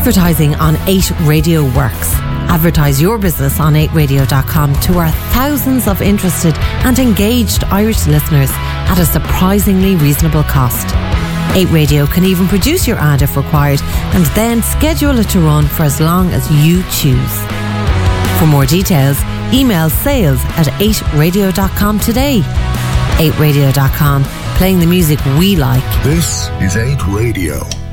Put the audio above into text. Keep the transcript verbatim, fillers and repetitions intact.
Advertising on eight Radio works. Advertise your business on eight radio dot com to our thousands of interested and engaged Irish listeners at a surprisingly reasonable cost. eight Radio can even produce your ad if required and then schedule it to run for as long as you choose. For more details, email sales at eight radio dot com today. eight radio dot com, playing the music we like. This is eight Radio.